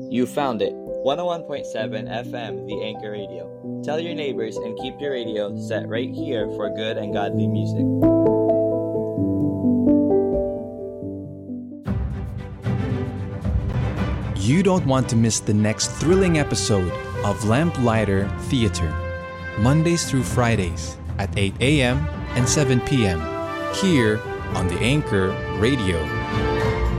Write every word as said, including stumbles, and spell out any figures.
You found it. one oh one point seven F M, The Anchor Radio. Tell your neighbors and keep your radio set right here for good and godly music. You don't want to miss the next thrilling episode of Lamplighter Theater, Mondays through Fridays at eight a.m. and seven p.m. here on the Anchor Radio.